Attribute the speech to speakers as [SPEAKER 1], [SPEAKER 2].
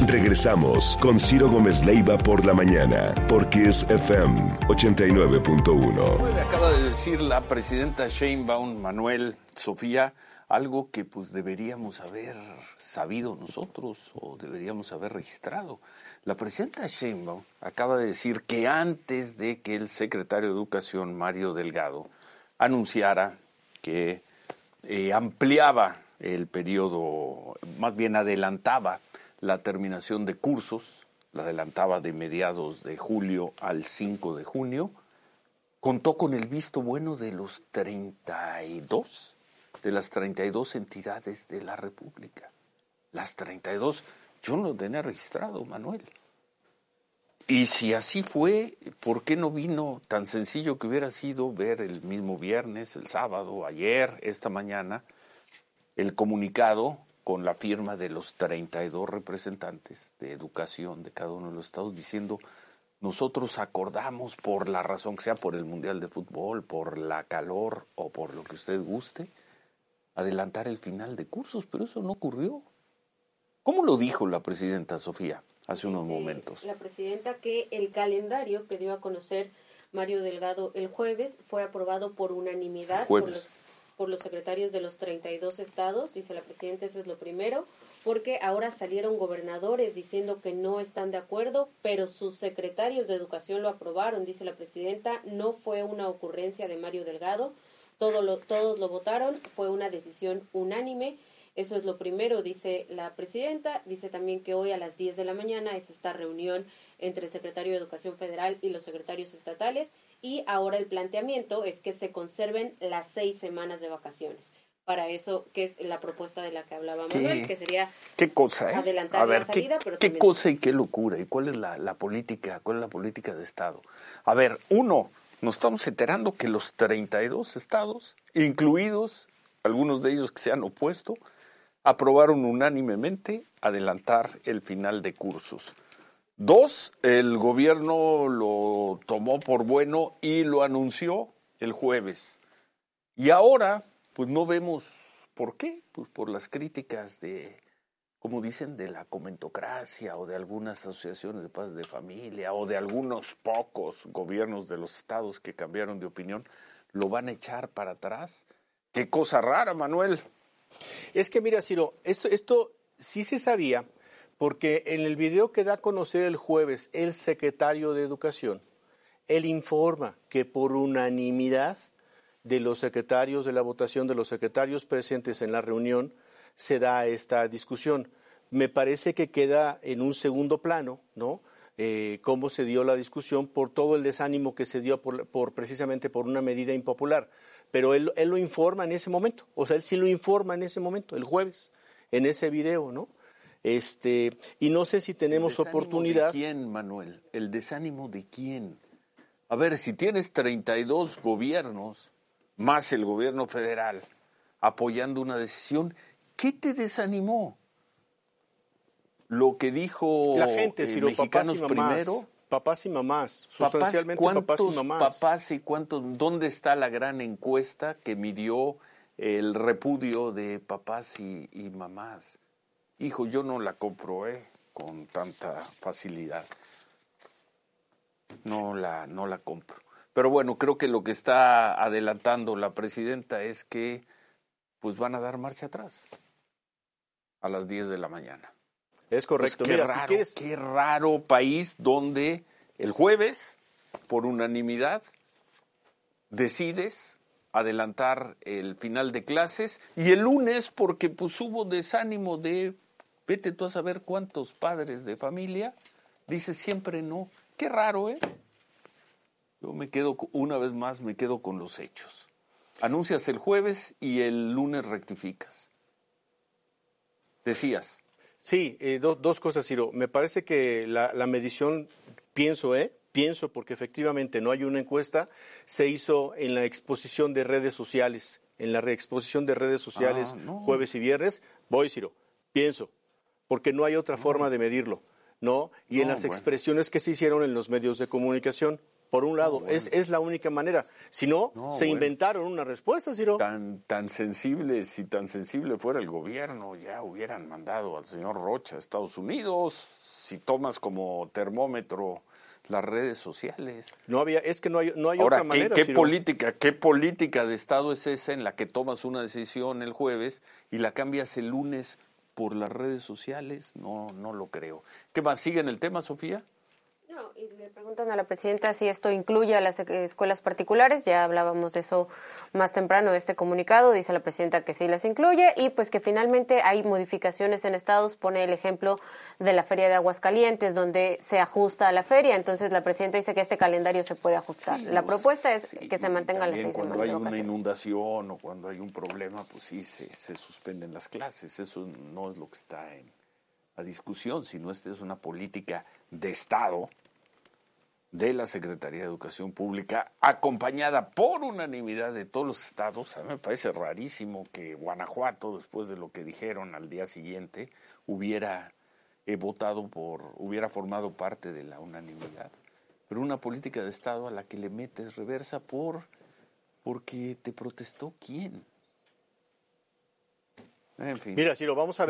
[SPEAKER 1] Regresamos con Ciro Gómez Leiva por la mañana, por Kiss FM 89.1.
[SPEAKER 2] Acaba de decir la presidenta Sheinbaum, Manuel, Sofía, algo que pues deberíamos haber sabido nosotros o deberíamos haber registrado. La presidenta Sheinbaum acaba de decir que antes de que el secretario de Educación, Mario Delgado, anunciara que ampliaba el periodo, más bien adelantaba la terminación de cursos, la adelantaba de mediados de julio al 5 de junio, contó con el visto bueno de las 32 entidades de la República. Las 32, yo no lo tenía registrado, Manuel. Y si así fue, ¿por qué no vino? Tan sencillo que hubiera sido ver el mismo viernes, el sábado, ayer, esta mañana, el comunicado con la firma de los 32 representantes de educación de cada uno de los estados diciendo: nosotros acordamos, por la razón que sea, por el Mundial de Fútbol, por la calor o por lo que usted guste, adelantar el final de cursos, pero eso no ocurrió. ¿Cómo lo dijo la presidenta Sofía hace unos momentos?
[SPEAKER 3] La presidenta que el calendario que dio a conocer Mario Delgado el jueves fue aprobado por unanimidad por los secretarios de los 32 estados, dice la presidenta, eso es lo primero, porque ahora salieron gobernadores diciendo que no están de acuerdo, pero sus secretarios de educación lo aprobaron, dice la presidenta, no fue una ocurrencia de Mario Delgado, todos lo votaron, fue una decisión unánime, eso es lo primero, dice la presidenta, dice también que hoy a las 10 de la mañana es esta reunión entre el secretario de Educación Federal y los secretarios estatales, y ahora el planteamiento es que se conserven las 6 semanas de vacaciones. Para eso, que es la propuesta de la que hablaba Manuel, que sería
[SPEAKER 2] ¿qué cosa,
[SPEAKER 3] adelantar la salida, pero
[SPEAKER 2] ¿qué
[SPEAKER 3] también...
[SPEAKER 2] cosa y qué locura? ¿Y cuál es la política? ¿Cuál es la política de Estado? A ver, uno, nos estamos enterando que los 32 estados, incluidos algunos de ellos que se han opuesto, aprobaron unánimemente adelantar el final de cursos. 2, el gobierno lo tomó por bueno y lo anunció el jueves. Y ahora, pues no vemos por qué, pues por las críticas de, como dicen, de la comentocracia o de algunas asociaciones de padres de familia o de algunos pocos gobiernos de los estados que cambiaron de opinión, lo van a echar para atrás. Qué cosa rara, Manuel.
[SPEAKER 4] Es que mira, Ciro, esto sí se sabía, porque en el video que da a conocer el jueves el secretario de Educación, él informa que por unanimidad de los secretarios de la votación, de los secretarios presentes en la reunión, se da esta discusión. Me parece que queda en un segundo plano, ¿no? Cómo se dio la discusión por todo el desánimo que se dio precisamente por una medida impopular. Pero él lo informa en ese momento, o sea, él sí lo informa en ese momento, el jueves, en ese video, ¿no? Y no sé si tenemos oportunidad.
[SPEAKER 2] ¿El desánimo de quién, Manuel? ¿El desánimo de quién? A ver, si tienes 32 gobiernos, más el gobierno federal, apoyando una decisión, ¿qué te desanimó? Lo que dijo
[SPEAKER 4] la gente, Ciro,
[SPEAKER 2] Mexicanos Primero.
[SPEAKER 4] Papás y mamás, sustancialmente papás y mamás.
[SPEAKER 2] Papás y cuántos, ¿dónde está la gran encuesta que midió el repudio de papás y mamás? Hijo, yo no la compro, con tanta facilidad. No la compro. Pero bueno, creo que lo que está adelantando la presidenta es que pues van a dar marcha atrás a las 10 de la mañana.
[SPEAKER 4] Es correcto.
[SPEAKER 2] Pues qué raro país donde el jueves, por unanimidad, decides adelantar el final de clases y el lunes, porque pues hubo desánimo de, vete tú a saber cuántos padres de familia, dices siempre no. Qué raro, Yo una vez más me quedo con los hechos. Anuncias el jueves y el lunes rectificas. Decías.
[SPEAKER 4] Sí, dos cosas, Ciro. Me parece que la medición, pienso porque efectivamente no hay una encuesta, se hizo en la exposición de redes sociales, jueves y viernes. Voy, Ciro, pienso, porque no hay otra forma de medirlo, ¿no? Y en las expresiones que se hicieron en los medios de comunicación, Por un lado, bueno, es la única manera. Si no, inventaron una respuesta, Ciro.
[SPEAKER 2] Tan sensible, si tan sensible fuera el gobierno, ya hubieran mandado al señor Rocha a Estados Unidos. Si tomas como termómetro las redes sociales.
[SPEAKER 4] No hay
[SPEAKER 2] Ahora,
[SPEAKER 4] otra manera.
[SPEAKER 2] ¿qué política de Estado es esa en la que tomas una decisión el jueves y la cambias el lunes por las redes sociales? No lo creo. ¿Qué más sigue en el tema, Sofía?
[SPEAKER 3] No, y le preguntan a la presidenta si esto incluye a las escuelas particulares. Ya hablábamos de eso más temprano, de este comunicado. Dice la presidenta que sí las incluye y pues que finalmente hay modificaciones en estados. Pone el ejemplo de la Feria de Aguascalientes, donde se ajusta a la feria. Entonces la presidenta dice que este calendario se puede ajustar. La propuesta es que se mantengan las 6 semanas de vacaciones.
[SPEAKER 2] Cuando hay una inundación o cuando hay un problema, pues sí, se suspenden las clases. Eso no es lo que está en la discusión, sino esta es una política de Estado de la Secretaría de Educación Pública, acompañada por unanimidad de todos los estados. A mí me parece rarísimo que Guanajuato, después de lo que dijeron al día siguiente, hubiera formado parte de la unanimidad. Pero una política de Estado a la que le metes reversa porque te protestó ¿quién? En fin.
[SPEAKER 4] Mira, si lo vamos a ver.